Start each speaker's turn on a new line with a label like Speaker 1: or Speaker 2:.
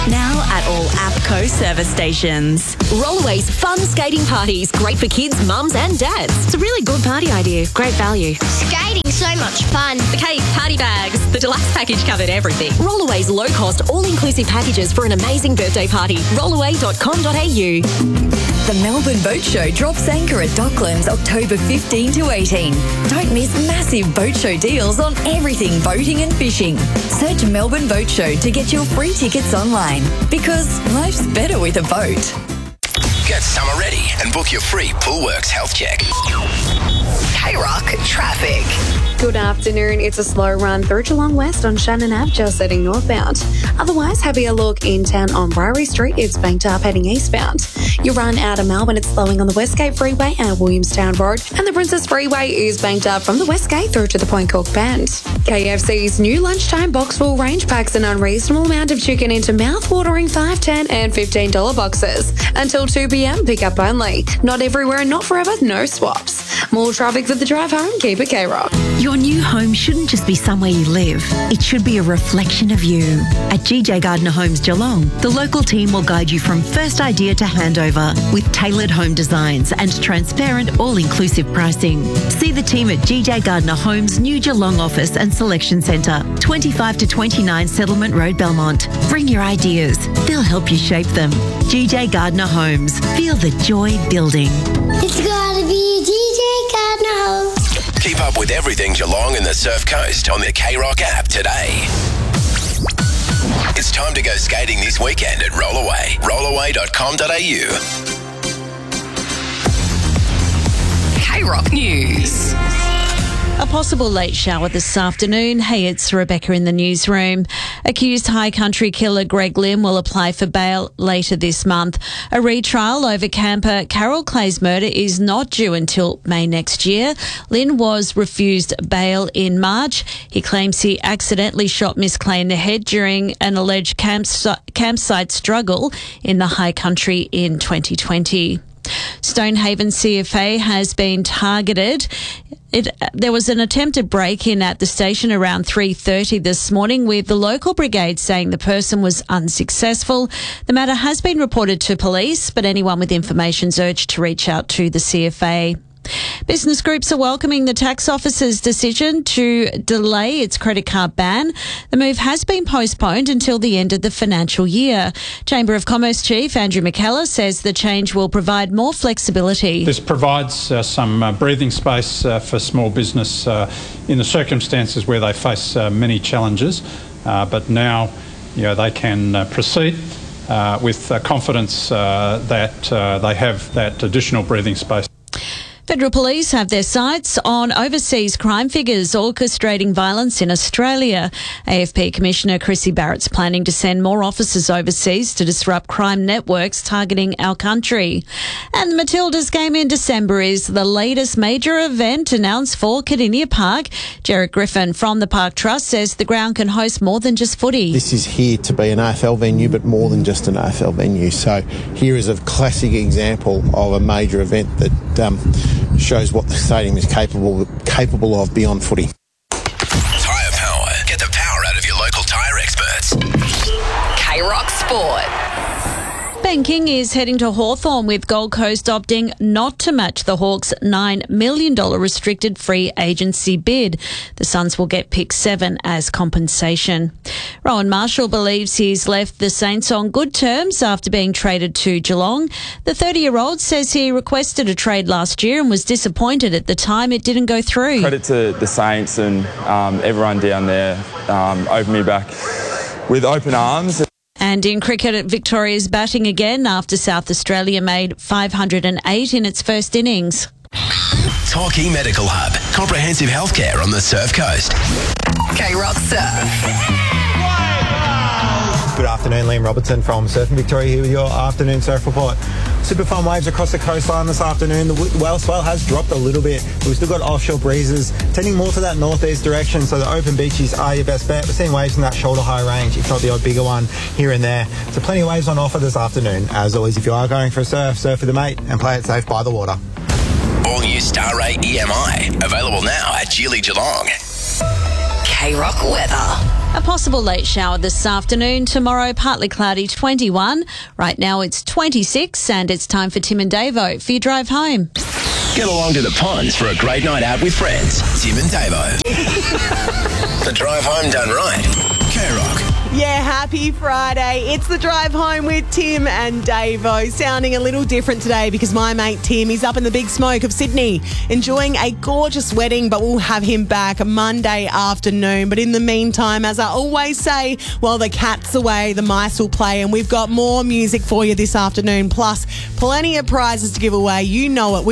Speaker 1: Now at all APCO service stations.
Speaker 2: Rollaway's fun skating parties, great for kids, mums and dads.
Speaker 3: It's a really good party idea, great value.
Speaker 4: Skating, so much fun.
Speaker 2: The cake, party bags, the deluxe package covered everything. Rollaway's low-cost, all-inclusive packages for an amazing birthday party. Rollaway.com.au.
Speaker 1: The Melbourne Boat Show drops anchor at Docklands October 15 to 18. Don't miss massive boat show deals on everything boating and fishing. Search Melbourne Boat Show to get your free tickets online, because life's better with a boat.
Speaker 5: Get summer ready and book your free Poolworks health check. K-Rock traffic.
Speaker 3: Good afternoon. It's a slow run through Geelong West on Shannon Ave, just heading northbound. Otherwise, having a look in town on Priory Street, it's banked up heading eastbound. You run out of Melbourne, it's slowing on the Westgate Freeway and Williamstown Road, and the Princess Freeway is banked up from the Westgate through to the Point Cook Bend. KFC's new lunchtime box full range packs an unreasonable amount of chicken into mouth-watering $5, $10 and $15 boxes. Until 2 p.m, pick up only. Not everywhere, not forever, no swaps. More traffic for the drive home, keep it K-Rock.
Speaker 6: Your new home shouldn't just be somewhere you live. It should be a reflection of you. At GJ Gardner Homes Geelong, the local team will guide you from first idea to handover with tailored home designs and transparent all-inclusive pricing. See the team at GJ Gardner Homes' new Geelong office and selection centre, 25 to 29 Settlement Road, Belmont. Bring your ideas. They'll help you shape them. GJ Gardner Homes. Feel the joy building.
Speaker 4: It's gotta be GJ Gardner Homes.
Speaker 5: Keep up with everything Geelong and the Surf Coast on the K-Rock app today. It's time to go skating this weekend at Rollaway. Rollaway.com.au.
Speaker 1: K-Rock News.
Speaker 7: A possible late shower this afternoon. Hey, it's Rebecca in the newsroom. Accused High Country killer Greg Lim will apply for bail later this month. A retrial over camper Carol Clay's murder is not due until May next year. Lim was refused bail in March. He claims he accidentally shot Miss Clay in the head during an alleged campsite struggle in the High Country in 2020. Stonehaven CFA has been targeted. There was an attempted break-in at the station around 3:30 this morning, with the local brigade saying the person was unsuccessful. The matter has been reported to police, but anyone with information is urged to reach out to the CFA. Business groups are welcoming the tax office's decision to delay its credit card ban. The move has been postponed until the end of the financial year. Chamber of Commerce Chief Andrew McKellar says the change will provide more flexibility.
Speaker 8: This provides some breathing space for small business in the circumstances where they face many challenges, but now they can proceed with confidence that they have that additional breathing space.
Speaker 7: Federal Police have their sights on overseas crime figures orchestrating violence in Australia. AFP Commissioner Chrissy Barrett's planning to send more officers overseas to disrupt crime networks targeting our country. And the Matildas game in December is the latest major event announced for Kardinia Park. Jarrett Griffin from the Park Trust says the ground can host more than just footy.
Speaker 9: This is here to be an AFL venue, but more than just an AFL venue. So here is a classic example of a major event that shows what the stadium is capable of beyond footy.
Speaker 5: Tyre Power. Get the power out of your local tyre experts.
Speaker 1: K-Rock Sport.
Speaker 7: Ben King is heading to Hawthorn, with Gold Coast opting not to match the Hawks' $9 million restricted free agency bid. The Suns will get pick 7 as compensation. Rowan Marshall believes he's left the Saints on good terms after being traded to Geelong. The 30-year-old says he requested a trade last year and was disappointed at the time it didn't go through.
Speaker 10: Credit to the Saints and everyone down there opened me back with open arms.
Speaker 7: And in cricket, Victoria's batting again after South Australia made 508 in its first innings.
Speaker 5: Torquay Medical Hub. Comprehensive healthcare on the Surf Coast.
Speaker 1: K-Rock Surf.
Speaker 11: Good afternoon, Liam Robertson from Surfing Victoria here with your afternoon surf report. Super fun waves across the coastline this afternoon. The swell has dropped a little bit, but we've still got offshore breezes tending more to that northeast direction, so the open beaches are your best bet. We're seeing waves in that shoulder high range, if not the odd bigger one here and there. So plenty of waves on offer this afternoon. As always, if you are going for a surf with a mate and play it safe by the water.
Speaker 5: All new Star Ray EMI. Available now at Geely Geelong.
Speaker 1: K-Rock weather.
Speaker 7: A possible late shower this afternoon. Tomorrow, partly cloudy, 21. Right now, it's 26, and it's time for Tim and Davo for your drive home.
Speaker 5: Get along to the ponds for a great night out with friends. Tim and Davo. The drive home done right. K-Rock.
Speaker 12: Yeah, happy Friday. It's the drive home with Tim and Davo. Sounding a little different today because my mate Tim is up in the big smoke of Sydney enjoying a gorgeous wedding, but we'll have him back Monday afternoon. But in the meantime, as I always say, while the cat's away, the mice will play, and we've got more music for you this afternoon, plus plenty of prizes to give away. You know it.